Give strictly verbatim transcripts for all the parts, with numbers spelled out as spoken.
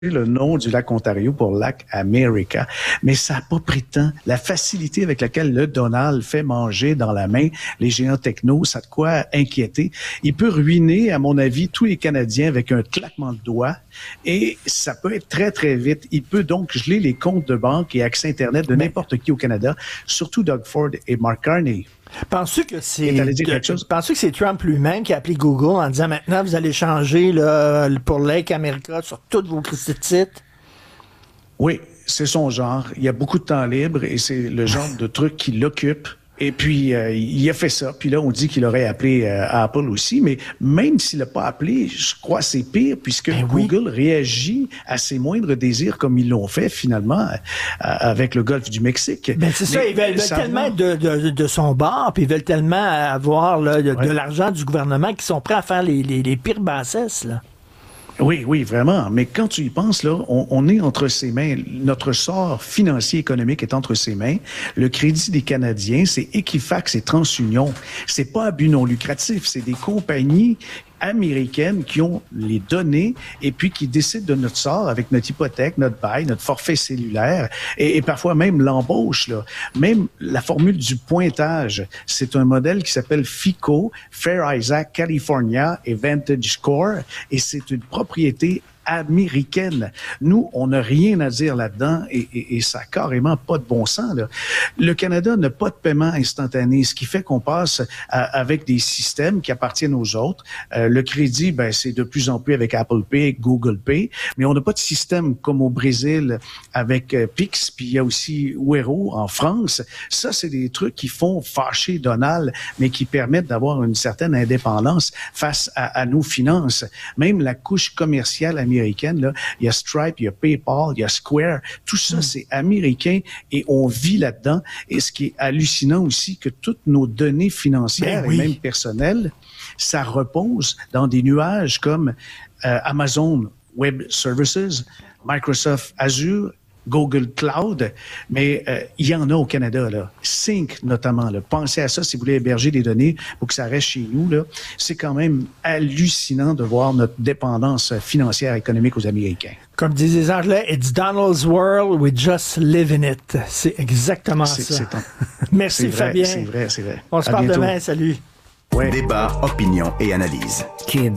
le nom du lac Ontario pour lac America, mais ça n'a pas pris de temps. La facilité avec laquelle le Donald fait manger dans la main les géants techno, ça a de quoi inquiéter. Il peut ruiner, à mon avis, tous les Canadiens avec un claquement de doigts et ça peut être très, très vite. Il peut donc geler les comptes de banque et accès Internet de n'importe qui au Canada, surtout Doug Ford et Mark Carney. Penses-tu que c'est penses-tu que c'est Trump lui-même qui a appelé Google en disant maintenant vous allez changer là, pour Lake America sur tous vos sites? Oui, c'est son genre. Il y a beaucoup de temps libre et c'est le genre de truc qui l'occupe. Et puis, euh, il a fait ça. Puis là, on dit qu'il aurait appelé euh, Apple aussi. Mais même s'il n'a pas appelé, je crois que c'est pire puisque ben Google oui. réagit à ses moindres désirs comme ils l'ont fait finalement euh, avec le golfe du Mexique. Ben c'est mais, ça, ils veulent, veulent tellement de, de, de son bord, puis ils veulent tellement avoir là, de, ouais. de l'argent du gouvernement qu'ils sont prêts à faire les, les, les pires bassesses, là. Oui, oui, vraiment. Mais quand tu y penses, là, on, on est entre ses mains. Notre sort financier économique est entre ses mains. Le crédit des Canadiens, c'est Equifax et TransUnion. C'est pas à but non lucratif. C'est des compagnies américaines qui ont les données et puis qui décident de notre sort avec notre hypothèque, notre bail, notre forfait cellulaire et, et parfois même l'embauche. Là. Même la formule du pointage, c'est un modèle qui s'appelle FICO, Fair Isaac California et Vantage Score et c'est une propriété américaine. Nous, on n'a rien à dire là-dedans et, et, et ça n'a carrément pas de bon sens. Là. Le Canada n'a pas de paiement instantané, ce qui fait qu'on passe à, avec des systèmes qui appartiennent aux autres. Euh, le crédit, ben, c'est de plus en plus avec Apple Pay, Google Pay, mais on n'a pas de système comme au Brésil avec euh, Pix, puis il y a aussi Wero en France. Ça, c'est des trucs qui font fâcher Donald, mais qui permettent d'avoir une certaine indépendance face à, à nos finances. Même la couche commerciale américaine américaine, là. Il y a Stripe, il y a PayPal, il y a Square. Tout ça, mm. c'est américain et on vit là-dedans. Et ce qui est hallucinant aussi, que toutes nos données financières ben oui. et même personnelles, ça repose dans des nuages comme euh, Amazon Web Services, Microsoft Azure, Google Cloud, mais euh, il y en a au Canada, là. Sync, notamment, là. Pensez à ça si vous voulez héberger des données pour que ça reste chez nous, là. C'est quand même hallucinant de voir notre dépendance financière et économique aux Américains. Comme disent les Anglais, it's Donald's world, we just live in it. C'est exactement c'est, ça. C'est un... c'est Merci, vrai, Fabien. C'est vrai, c'est vrai. On se à parle bientôt. demain, salut. Ouais. Débat, opinion et analyse. Kid.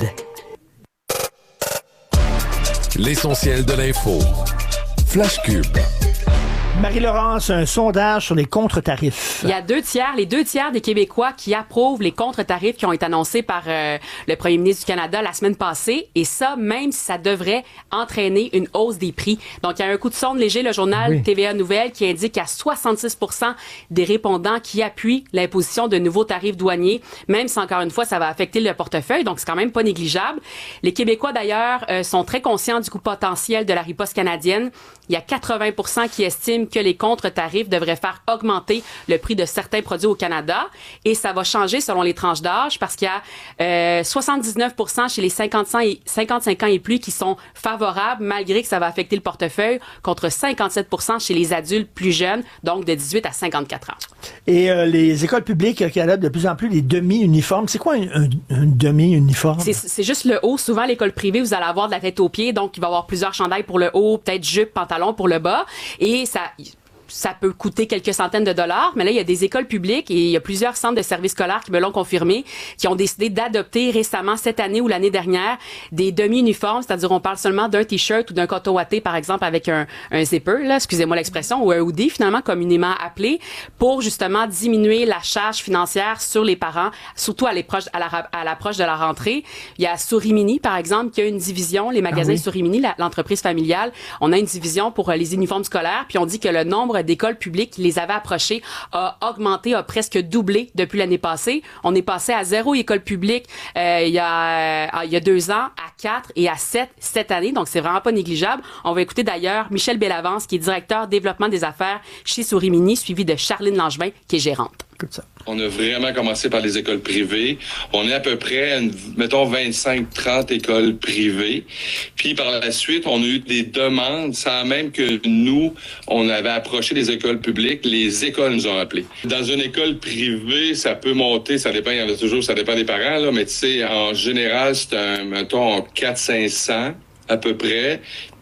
L'essentiel de l'info. Flash Cube. Marie-Laurence, un sondage sur les contre-tarifs. Il y a deux tiers, les deux tiers des Québécois qui approuvent les contre-tarifs qui ont été annoncés par euh, le premier ministre du Canada la semaine passée. Et ça, même si ça devrait entraîner une hausse des prix. Donc, il y a un coup de sonde léger, le journal oui. T V A Nouvelles, qui indique qu'il y a soixante-six pour cent des répondants qui appuient l'imposition de nouveaux tarifs douaniers, même si, encore une fois, ça va affecter le portefeuille. Donc, c'est quand même pas négligeable. Les Québécois, d'ailleurs, euh, sont très conscients du coût potentiel de la riposte canadienne. Il y a quatre-vingts pour cent qui estiment que les contre-tarifs devraient faire augmenter le prix de certains produits au Canada. Et ça va changer selon les tranches d'âge parce qu'il y a euh, soixante-dix-neuf pour cent chez les cinquante-cinq ans et plus qui sont favorables malgré que ça va affecter le portefeuille contre cinquante-sept pour cent chez les adultes plus jeunes, donc de dix-huit à cinquante-quatre ans. Et euh, les écoles publiques qui adoptent de plus en plus les demi-uniformes. C'est quoi un, un, un demi-uniforme? C'est, c'est juste le haut. Souvent, l'école privée, vous allez avoir de la tête aux pieds, donc il va y avoir plusieurs chandails pour le haut, peut-être jupe, pantalon pour le bas. Et ça... ça peut coûter quelques centaines de dollars, mais là, il y a des écoles publiques et il y a plusieurs centres de services scolaires qui me l'ont confirmé, qui ont décidé d'adopter récemment, cette année ou l'année dernière, des demi-uniformes, c'est-à-dire on parle seulement d'un t-shirt ou d'un coton ouaté, par exemple, avec un, un zipper, là, excusez-moi l'expression, ou un hoodie, finalement, communément appelé, pour justement diminuer la charge financière sur les parents, surtout à l'approche, à la, à l'approche de la rentrée. Il y a Souris-Mini, par exemple, qui a une division, les magasins ah oui. Souris-Mini, la, l'entreprise familiale, on a une division pour euh, les uniformes scolaires, puis on dit que le nombre d'écoles publiques qui les avaient approchées a augmenté, a presque doublé depuis l'année passée. On est passé à zéro école publique euh, il y a euh, il y a deux ans, à quatre et à sept cette année. Donc, c'est vraiment pas négligeable. On va écouter d'ailleurs Michel Bellavance, qui est directeur développement des affaires chez Souris-Mini, suivi de Charline Langevin, qui est gérante. Ça. On a vraiment commencé par les écoles privées. On est à peu près, mettons, vingt-cinq trente écoles privées. Puis par la suite, on a eu des demandes, sans même que nous, on avait approché les écoles publiques. Les écoles nous ont appelés. Dans une école privée, ça peut monter, ça dépend, il y en a toujours, ça dépend des parents, là, mais tu sais, en général, c'est un, mettons, quatre cents à cinq cents à peu près.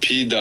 Puis dans